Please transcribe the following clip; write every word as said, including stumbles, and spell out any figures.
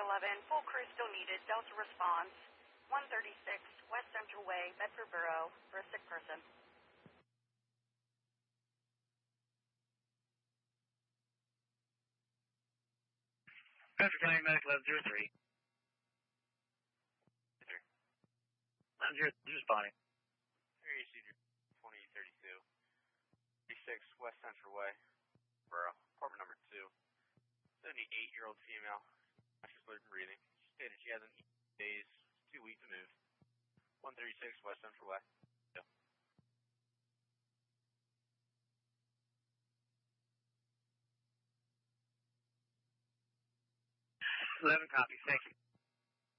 eleven, full crew still needed. Delta responds. one thirty-six West Central Way, Bedford Borough, for a sick person. Bedford County Medic eleven zero three. eleven zero three responding. Area Cedar twenty thirty-two. thirty-six West Central Way, Borough, apartment number two. seventy-eight-year-old female. She's sleeping breathing. She stated she has an E days, two weeks to move. one thirty-six West Central Way. Yeah. eleven copies, thank you.